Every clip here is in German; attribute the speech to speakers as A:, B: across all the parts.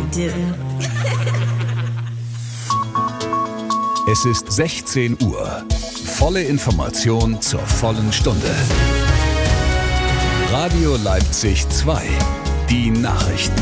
A: do.
B: Es ist 16 Uhr. Volle Information zur vollen Stunde. Radio Leipzig 2. Die Nachrichten.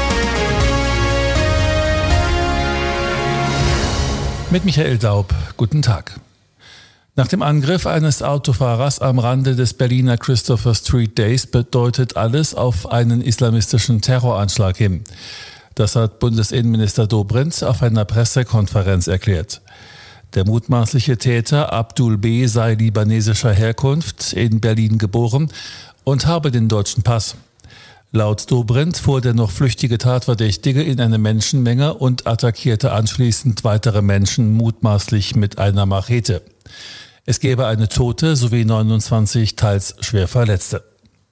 C: Mit Michael Daub. Guten Tag. Nach dem Angriff eines Autofahrers am Rande des Berliner Christopher Street Days bedeutet alles auf einen islamistischen Terroranschlag hin. Das hat Bundesinnenminister Dobrindt auf einer Pressekonferenz erklärt. Der mutmaßliche Täter Abdul B. sei libanesischer Herkunft, in Berlin geboren und habe den deutschen Pass. Laut Dobrindt fuhr der noch flüchtige Tatverdächtige in eine Menschenmenge und attackierte anschließend weitere Menschen mutmaßlich mit einer Machete. Es gäbe eine Tote sowie 29 teils schwer Verletzte.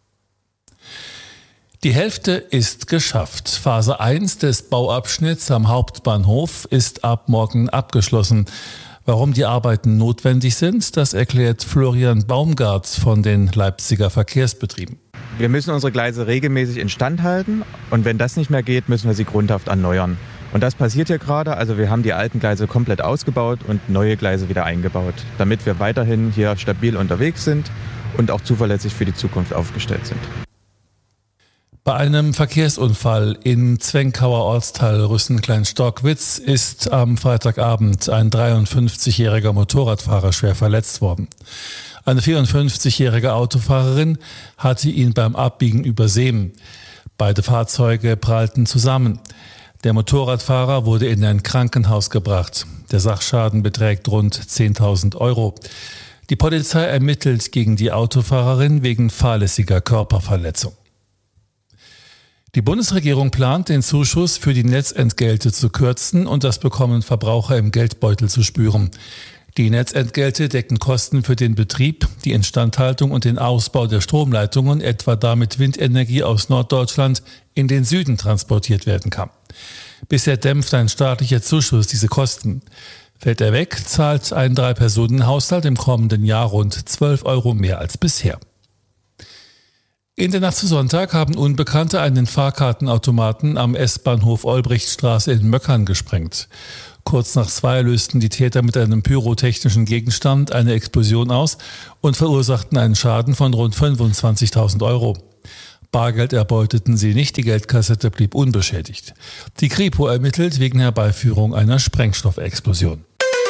C: Die Hälfte ist geschafft. Phase 1 des Bauabschnitts am Hauptbahnhof ist ab morgen abgeschlossen. Warum die Arbeiten notwendig sind, das erklärt Florian Baumgartz von den Leipziger Verkehrsbetrieben.
D: Wir müssen unsere Gleise regelmäßig instand halten und wenn das nicht mehr geht, müssen wir sie grundhaft erneuern. Und das passiert hier gerade, also wir haben die alten Gleise komplett ausgebaut und neue Gleise wieder eingebaut, damit wir weiterhin hier stabil unterwegs sind und auch zuverlässig für die Zukunft aufgestellt sind.
C: Bei einem Verkehrsunfall in Zwenkauer Ortsteil Rüssen-Klein-Stockwitz ist am Freitagabend ein 53-jähriger Motorradfahrer schwer verletzt worden. Eine 54-jährige Autofahrerin hatte ihn beim Abbiegen übersehen. Beide Fahrzeuge prallten zusammen. Der Motorradfahrer wurde in ein Krankenhaus gebracht. Der Sachschaden beträgt rund 10.000 €. Die Polizei ermittelt gegen die Autofahrerin wegen fahrlässiger Körperverletzung. Die Bundesregierung plant, den Zuschuss für die Netzentgelte zu kürzen und das bekommen Verbraucher im Geldbeutel zu spüren. Die Netzentgelte decken Kosten für den Betrieb, die Instandhaltung und den Ausbau der Stromleitungen, etwa damit Windenergie aus Norddeutschland in den Süden transportiert werden kann. Bisher dämpft ein staatlicher Zuschuss diese Kosten. Fällt er weg, zahlt ein 3-Personen-Haushalt im kommenden Jahr rund 12 € mehr als bisher. In der Nacht zu Sonntag haben Unbekannte einen Fahrkartenautomaten am S-Bahnhof Olbrichtstraße in Möckern gesprengt. Kurz nach 2 lösten die Täter mit einem pyrotechnischen Gegenstand eine Explosion aus und verursachten einen Schaden von rund 25.000 €. Bargeld erbeuteten sie nicht, die Geldkassette blieb unbeschädigt. Die Kripo ermittelt wegen Herbeiführung einer Sprengstoffexplosion.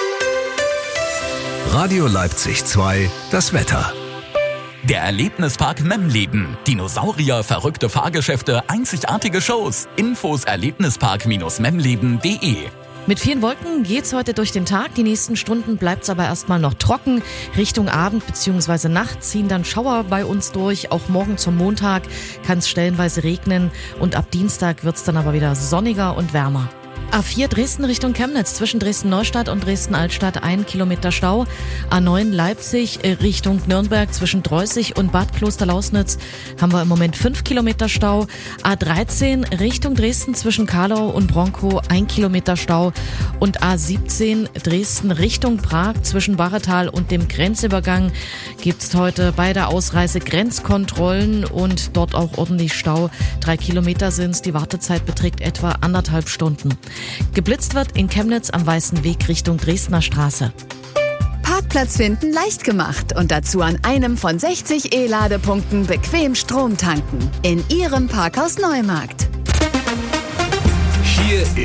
B: Radio Leipzig 2, das Wetter.
E: Der Erlebnispark Memleben. Dinosaurier, verrückte Fahrgeschäfte, einzigartige Shows. Infos erlebnispark-memleben.de.
F: Mit vielen Wolken geht's heute durch den Tag. Die nächsten Stunden bleibt's aber erstmal noch trocken. Richtung Abend bzw. Nacht ziehen dann Schauer bei uns durch. Auch morgen zum Montag kann es stellenweise regnen. Und ab Dienstag wird's dann aber wieder sonniger und wärmer. A4 Dresden Richtung Chemnitz, zwischen Dresden-Neustadt und Dresden-Altstadt 1 Kilometer Stau. A9 Leipzig Richtung Nürnberg, zwischen Dreußig und Bad Klosterlausnitz haben wir im Moment 5 Kilometer Stau. A13 Richtung Dresden, zwischen Karlau und Bronkow 1 Kilometer Stau. Und A17 Dresden Richtung Prag, zwischen Barretal und dem Grenzübergang gibt's heute bei der Ausreise Grenzkontrollen und dort auch ordentlich Stau. 3 Kilometer sind's, die Wartezeit beträgt etwa 1,5 Stunden. Geblitzt wird in Chemnitz am Weißen Weg Richtung Dresdner Straße.
A: Parkplatz finden leicht gemacht und dazu an einem von 60 E-Ladepunkten bequem Strom tanken. In Ihrem Parkhaus Neumarkt.
B: Hier